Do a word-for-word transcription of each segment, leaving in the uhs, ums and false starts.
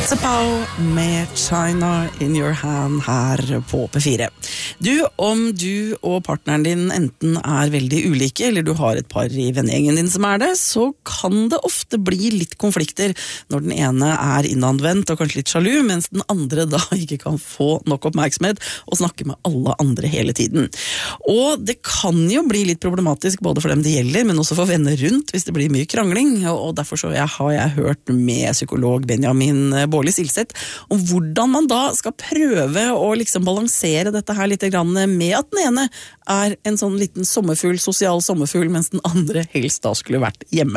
Zapow med China in your hand her på P fire. Du, om du og partneren din enten er veldig ulike, eller du har et par i vennegjengen din som er det, så kan det ofte bli litt konflikter når den ene er innadvendt og kanskje litt sjalu, mens den andre da ikke kan få nok oppmerksomhet og snakke med alle andre hele tiden. Og det kan jo bli litt problematisk både for dem det gjelder, men også for venner rundt hvis det blir mye krangling, og derfor så har jeg hørt med psykolog Benjamin Bårli-Silseth om hvordan man da skal prøve å liksom balansere dette her litt grann med at den ene er en sånn liten sommerfugl, sosial sommerfugl, mens den andre helst da skulle vært hjemme.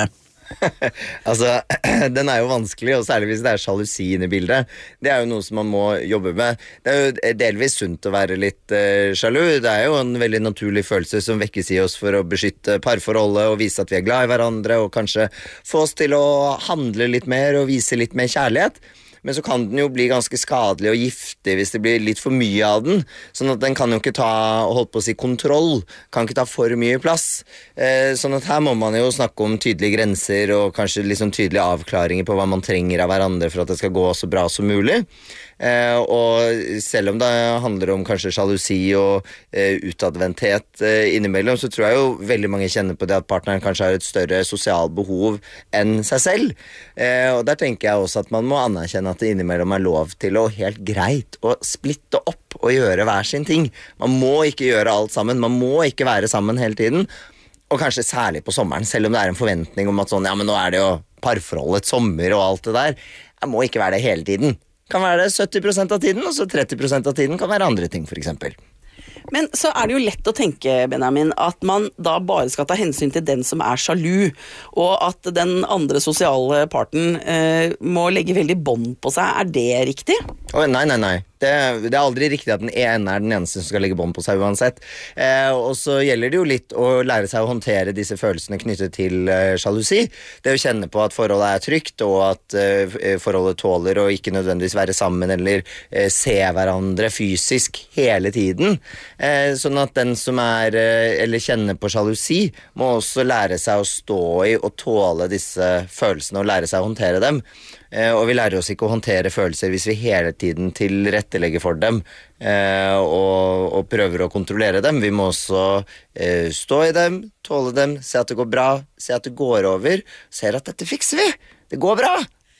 Altså, den er jo vanskelig, og særlig hvis det er sjalusi inne i bildet. Det er jo noe som man må jobbe med. Det er jo delvis sunt å være litt uh, sjalu. Det er jo en veldig naturlig følelse som vekkes i oss for å beskytte parforholdet og vise at vi er glad i hverandre, og kanskje få oss til å handle litt mer og vise litt mer kjærlighet. Men så kan den jo bli ganske skadelig og giftig hvis det blir litt for mye av den, sånn at den kan jo ikke ta, holdt på å si, kontroll, kan ikke ta for mye plass. Eh, sånn at her må man jo snakke om tydelige grenser og kanskje liksom tydelige avklaringer på hva man trenger av hverandre for at det skal gå så bra som mulig. Eh, og selv om det handler om kanskje sjalusi og eh, utadvendthet eh, innimellom, så tror jeg jo veldig mange kjenner på det at partneren kanskje har et større sosial behov enn seg selv. Eh, og der tenker jeg også at man må anerkjenne at det innimellom er lov til å helt greit å splitte opp og gjøre hver sin ting. Man må ikke gjøre alt sammen, man må ikke være sammen hele tiden, og kanskje særlig på sommeren, selv om det er en forventning om at sånn, ja, men nå er det jo parforholdet, sommer og alt det der. Jeg må ikke være det hele tiden. Kan være det sytti prosent av tiden, og så tretti prosent av tiden kan være andre ting, for eksempel. Men så er det jo lett å tenke, Benjamin, at man da bare skal ta hensyn til den som er sjalu, og at den andre sosiale parten eh, må legge veldig bånd på seg. Er det riktig? Oh, nei, nei, nei. Det, det er aldri riktig at den ene er den eneste som skal legge bånd på seg uansett. Eh, og så gjelder det jo litt å lære seg å håndtere disse følelsene knyttet til eh, sjalusi. Det å kjenne på at forholdet er trygt, og at eh, forholdet tåler å ikke nødvendigvis være sammen eller eh, se hverandre fysisk hele tiden. Eh, sånn at den som er, eh, eller kjenner på sjalusi, må også lære seg å stå i og tåle disse følelsene og lære seg å håndtere dem. Eh, og vi lærer oss ikke å håndtere følelser hvis vi hele tiden tilrettelegger for dem eh, og, og prøver å kontrollere dem. Vi må også eh, stå i dem, tåle dem, se at det går bra, se at det går over, se at dette fikser vi, det går bra.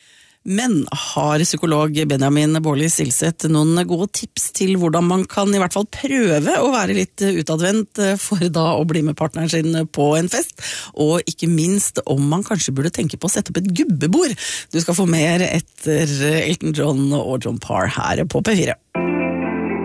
Men har psykolog Benjamin Bårli-Silseth noen gode tips til hvordan man kan i hvert fall prøve å være litt utadvendt for da å bli med partneren sin på en fest? Og ikke minst om man kanskje burde tenke på å sette opp et gubbebord. Du skal få mer etter Elton John og John Parr her på P fire.